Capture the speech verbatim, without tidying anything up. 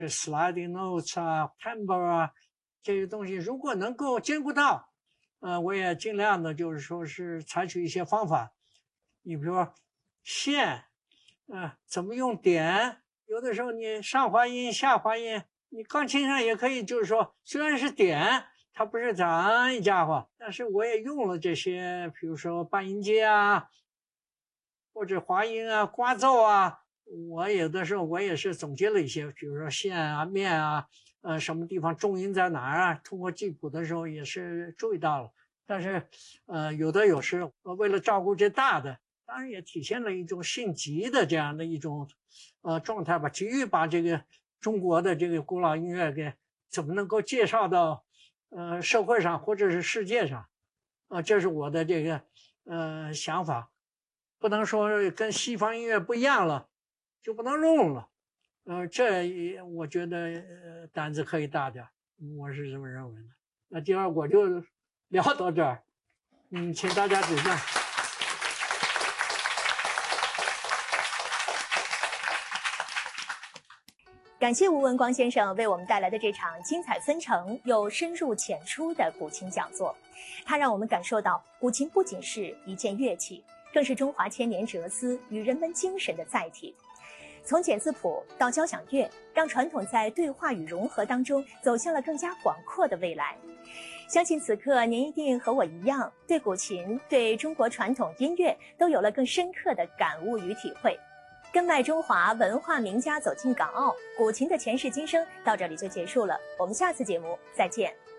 sliding notes 啊 timbre 啊这些东西，如果能够兼顾到，呃，我也尽量的就是说是采取一些方法，你比如说线，呃，怎么用点，有的时候你上滑音下滑音，你钢琴上也可以，就是说虽然是点，它不是咱一家伙，但是我也用了这些，比如说半音阶啊，或者滑音啊、刮奏啊，我有的时候我也是总结了一些，比如说线啊、面啊，呃，什么地方重音在哪儿啊，通过记谱的时候也是注意到了。但是，呃，有的有时为了照顾这大的，当然也体现了一种性急的这样的一种呃状态吧，急于把这个中国的这个古老音乐给怎么能够介绍到呃社会上或者是世界上，啊、呃，这是我的这个呃想法，不能说跟西方音乐不一样了就不能用了，呃，这也我觉得呃胆子可以大点，我是这么认为的。那今儿我就聊到这儿，嗯，请大家指正。 感谢吴文光先生为我们带来的这场精彩纷呈又深入浅出的古琴讲座。他让我们感受到，古琴不仅是一件乐器，更是中华千年哲思与人文精神的载体。从简字谱到交响乐，让传统在对话与融合当中走向了更加广阔的未来。相信此刻您一定和我一样，对古琴、对中国传统音乐都有了更深刻的感悟与体会。跟麦中华文化名家走进港澳，古琴的前世今生到这里就结束了，我们下次节目再见。